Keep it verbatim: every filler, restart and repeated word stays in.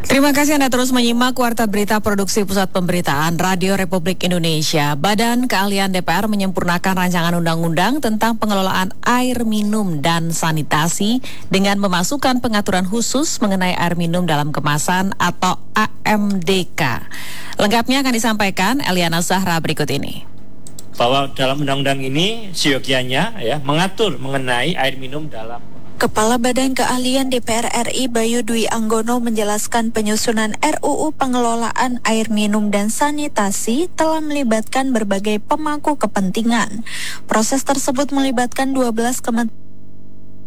Terima kasih Anda terus menyimak Warta Berita Produksi Pusat Pemberitaan Radio Republik Indonesia. Badan Keahlian D P R menyempurnakan rancangan undang-undang tentang pengelolaan air minum dan sanitasi dengan memasukkan pengaturan khusus mengenai air minum dalam kemasan atau A M D K. Lengkapnya akan disampaikan Eliana Zahra berikut ini. Bahwa dalam undang-undang ini seyogianya ya mengatur mengenai air minum dalam. Kepala Badan Keahlian D P R R I Bayu Dwi Anggono menjelaskan penyusunan R U U pengelolaan air minum dan sanitasi telah melibatkan berbagai pemangku kepentingan. Proses tersebut melibatkan dua belas kementerian